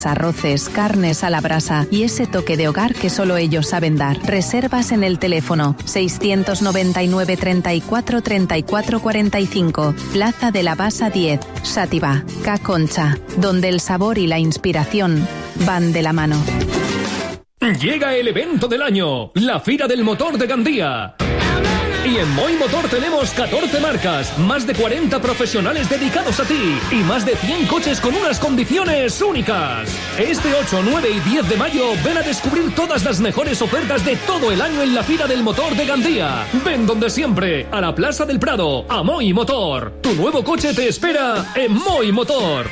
arroces, carnes a la brasa y ese toque de hogar que solo ellos saben dar. Reservas en el teléfono 699 34 34 45, Plaza de la Basa 10, Xàtiva, Ca Concha, donde el sabor y la inspiración van de la mano. Llega el evento del año, la Fira del Motor de Gandía. Y en Moi Motor tenemos 14 marcas, más de 40 profesionales dedicados a ti y más de 100 coches con unas condiciones únicas. Este 8, 9 y 10 de mayo ven a descubrir todas las mejores ofertas de todo el año en la Fira del Motor de Gandía. Ven donde siempre, a la Plaza del Prado, a Moi Motor. Tu nuevo coche te espera en Moi Motor.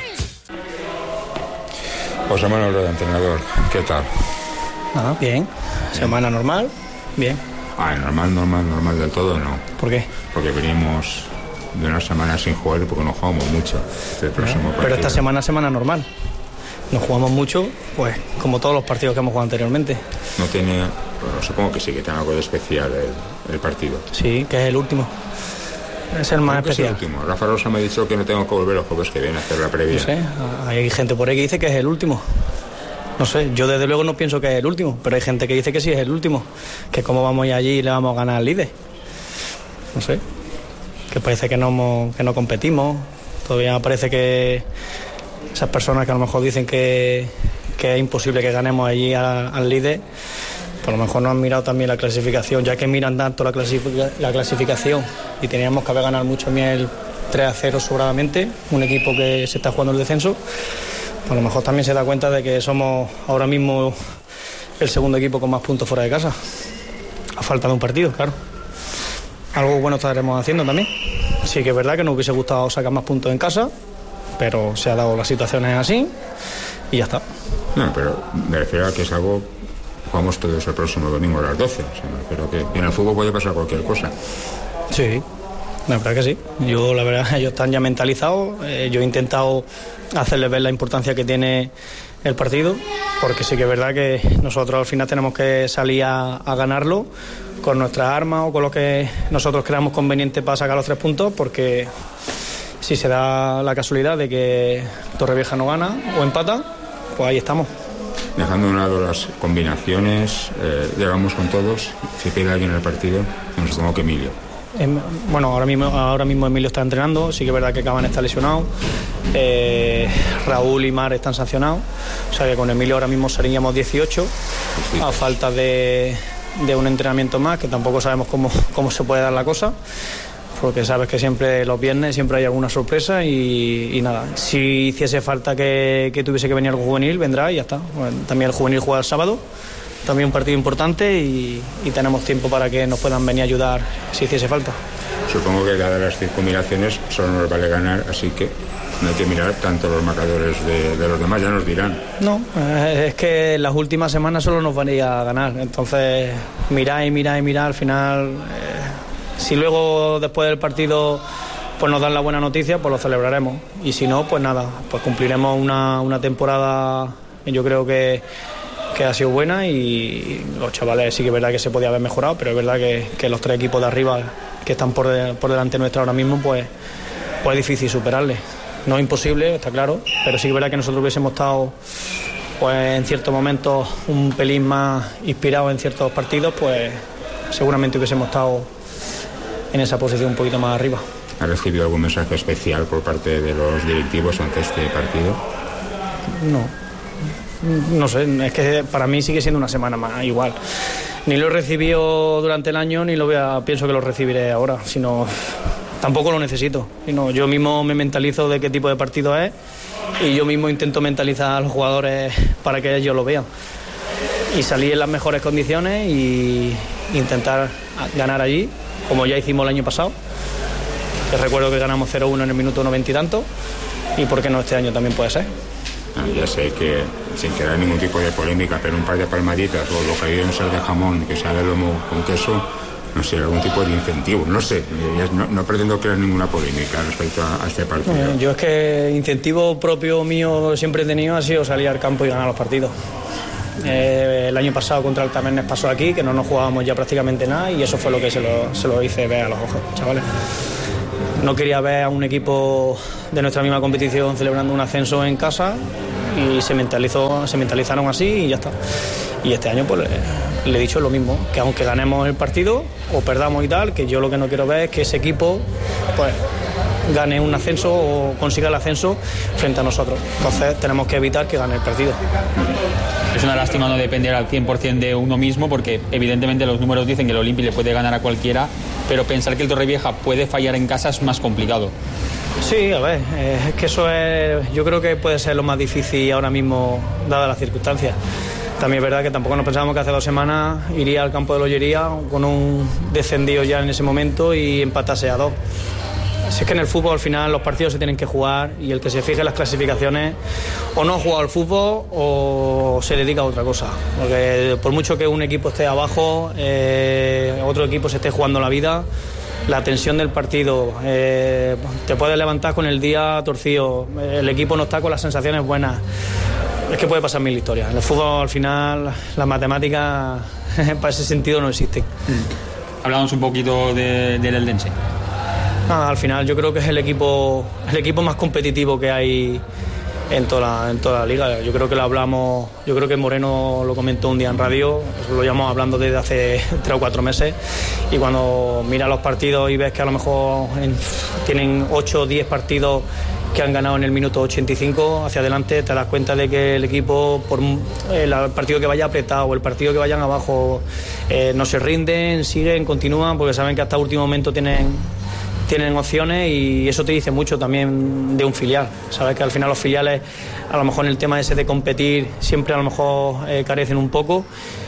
José Manuel Rueda, entrenador, ¿qué tal? Bien. Semana normal, bien. Normal del todo no. ¿Por qué? Porque venimos de una semana sin jugar porque no jugamos mucho. Pero esta semana normal. No jugamos mucho, pues como todos los partidos que hemos jugado anteriormente. No tiene, bueno, supongo que sí que tiene algo de especial el partido. Sí, que es el último. Es el más especial. Es el último. Rafa Rosa me ha dicho que no tengo que volver los jueves que vienen a hacer la previa. No sé, hay gente por ahí que dice que es el último. No sé, yo desde luego no pienso que es el último, pero hay gente que dice que sí es el último, que cómo vamos a ir allí y le vamos a ganar al líder. No sé, que parece que no competimos, todavía parece que esas personas que a lo mejor dicen que es imposible que ganemos allí al líder, por lo mejor no han mirado también la clasificación, ya que miran tanto la clasificación y teníamos que haber ganado mucho a mí el 3-0 sobradamente, un equipo que se está jugando el descenso. A lo mejor también se da cuenta de que somos ahora mismo el segundo equipo con más puntos fuera de casa. A falta de un partido, claro. Algo bueno estaremos haciendo también. Sí que es verdad que nos hubiese gustado sacar más puntos en casa, pero se ha dado las situaciones así y ya está. No, pero me refiero a que es algo... Jugamos todos el próximo domingo a las 12. O sea, me refiero que en el fútbol puede pasar cualquier cosa. Sí. La verdad que sí. La verdad, ellos están ya mentalizados. Yo he intentado hacerles ver la importancia que tiene el partido, porque sí que es verdad que nosotros al final tenemos que salir a ganarlo con nuestras armas o con lo que nosotros creamos conveniente para sacar los 3 puntos, porque si se da la casualidad de que Torrevieja no gana o empata, pues ahí estamos. Dejando a un lado las combinaciones, llegamos con todos. Si pierde alguien en el partido, no supongo que Emilio. Bueno, ahora mismo Emilio está entrenando, sí que es verdad que Caban está lesionado, Raúl y Mar están sancionados, o sea que con Emilio ahora mismo seríamos 18, a falta de un entrenamiento más, que tampoco sabemos cómo se puede dar la cosa, porque sabes que siempre los viernes siempre hay alguna sorpresa y nada, si hiciese falta que tuviese que venir algún juvenil, vendrá y ya está. Bueno, también el juvenil juega el sábado, también un partido importante y tenemos tiempo para que nos puedan venir a ayudar si hiciese falta. Supongo que dadas las circunstancias solo nos vale ganar, así que no hay que mirar tanto los marcadores de los demás, ya nos dirán. No, es que las últimas semanas solo nos valía ganar, entonces mirar, al final si luego después del partido pues nos dan la buena noticia, pues lo celebraremos, y si no, pues nada, pues cumpliremos una temporada, yo creo que ha sido buena, y los chavales sí que es verdad que se podía haber mejorado, pero es verdad que los 3 equipos de arriba que están por delante nuestra ahora mismo, pues es difícil superarles. No es imposible, está claro, pero sí que es verdad que nosotros hubiésemos estado pues en ciertos momentos un pelín más inspirados en ciertos partidos, pues seguramente hubiésemos estado en esa posición un poquito más arriba. ¿Ha recibido algún mensaje especial por parte de los directivos ante este partido? No sé, es que para mí sigue siendo una semana más, igual. Ni lo he recibido durante el año, ni pienso que lo recibiré ahora, sino tampoco lo necesito. Yo mismo me mentalizo de qué tipo de partido es, y yo mismo intento mentalizar a los jugadores para que ellos lo vean. Y salir en las mejores condiciones y intentar ganar allí, como ya hicimos el año pasado. Que recuerdo que ganamos 0-1 en el minuto 90 y tanto, y por qué no este año también puede ser. Ya sé que sin crear ningún tipo de polémica, pero un par de palmaditas o lo que hay en sal de jamón, que sea de lomo con queso, no sé, algún tipo de incentivo, no sé, no pretendo crear ninguna polémica respecto a este partido. Yo es que incentivo propio mío siempre he tenido ha sido salir al campo y ganar los partidos. El año pasado contra el Tabernes pasó aquí, que no nos jugábamos ya prácticamente nada, y eso fue lo que se lo hice ver a los ojos, chavales. No quería ver a un equipo de nuestra misma competición celebrando un ascenso en casa, y se mentalizaron así y ya está. Y este año pues le he dicho lo mismo, que aunque ganemos el partido o perdamos y tal, que yo lo que no quiero ver es que ese equipo pues gane un ascenso o consiga el ascenso frente a nosotros. Entonces tenemos que evitar que gane el partido. Es una lástima no depender al 100% de uno mismo, porque evidentemente los números dicen que el Olympic le puede ganar a cualquiera, pero pensar que el Torrevieja puede fallar en casa es más complicado. Sí, a ver, es que eso es, yo creo que puede ser lo más difícil ahora mismo, dadas las circunstancias. También es verdad que tampoco nos pensábamos que hace 2 semanas iría al campo de Lollería con un descendido ya en ese momento y empatase a 2. Si es que en el fútbol al final los partidos se tienen que jugar y el que se fije en las clasificaciones o no ha jugado al fútbol o se dedica a otra cosa. Porque por mucho que un equipo esté abajo, otro equipo se esté jugando la vida, la tensión del partido, te puedes levantar con el día torcido, el equipo no está con las sensaciones buenas. Es que puede pasar mil historias. En el fútbol al final las matemáticas para ese sentido no existen. Hablamos un poquito del Eldense. Al final yo creo que es el equipo más competitivo que hay en toda la liga. Yo creo que lo hablamos, yo creo que Moreno lo comentó un día en radio, lo llevamos hablando desde hace 3 o 4 meses, y cuando miras los partidos y ves que a lo mejor tienen 8 o 10 partidos que han ganado en el minuto 85 hacia adelante, te das cuenta de que el equipo, por el partido que vaya apretado o el partido que vayan abajo, no se rinden, siguen, continúan, porque saben que hasta último momento tienen opciones, y eso te dice mucho también de un filial. Sabes que al final los filiales, a lo mejor en el tema ese de competir, siempre a lo mejor carecen un poco,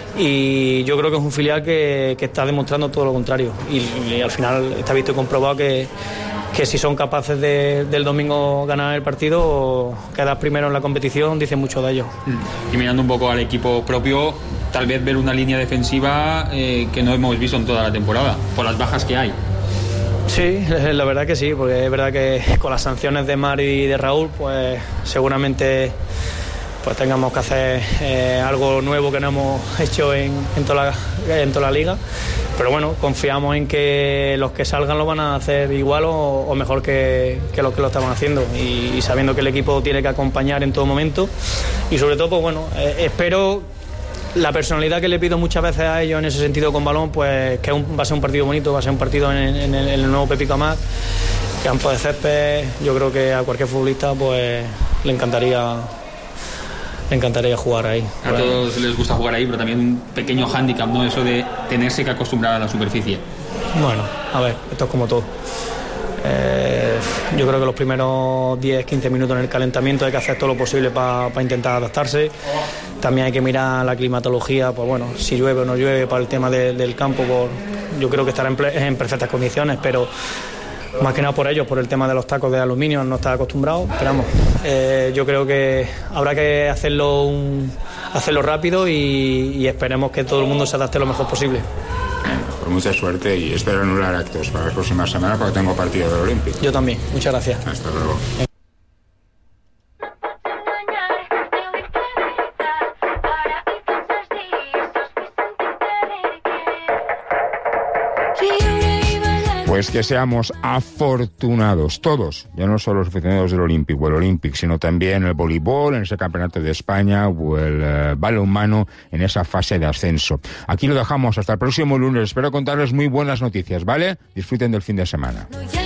y yo creo que es un filial que está demostrando todo lo contrario, y al final está visto y comprobado que si son capaces del domingo ganar el partido o quedar primero en la competición, dice mucho de ellos. Y mirando un poco al equipo propio, tal vez ver una línea defensiva que no hemos visto en toda la temporada, por las bajas que hay. Sí, la verdad que sí, porque es verdad que con las sanciones de Mari y de Raúl, pues seguramente pues tengamos que hacer algo nuevo que no hemos hecho en toda la liga. Pero bueno, confiamos en que los que salgan lo van a hacer igual o mejor que los que lo estaban haciendo, y sabiendo que el equipo tiene que acompañar en todo momento, y sobre todo, pues bueno, espero la personalidad que le pido muchas veces a ellos en ese sentido con balón, pues que va a ser un partido bonito, va a ser un partido en el nuevo Pepico Amat, campo de césped. Yo creo que a cualquier futbolista pues le encantaría jugar ahí. A todos les gusta jugar ahí, pero también un pequeño hándicap, ¿no? Eso de tenerse que acostumbrar a la superficie. Bueno, a ver, esto es como todo. Yo creo que los primeros 10-15 minutos en el calentamiento hay que hacer todo lo posible para intentar adaptarse. También hay que mirar la climatología, pues bueno, si llueve o no llueve, para el tema del campo, yo creo que estará en perfectas condiciones, pero más que nada por ellos, por el tema de los tacos de aluminio, no está acostumbrado. Pero vamos, yo creo que habrá que hacerlo rápido, y esperemos que todo el mundo se adapte lo mejor posible. Por mucha suerte, y espero anular actos para la próxima semana porque tengo partido del Olympic. Yo también, muchas gracias. Hasta luego. Pues que seamos afortunados todos, ya no solo los aficionados del Olympic o el Olympic, sino también el voleibol en ese campeonato de España o el balonmano en esa fase de ascenso. Aquí lo dejamos hasta el próximo lunes. Espero contarles muy buenas noticias, ¿vale? Disfruten del fin de semana.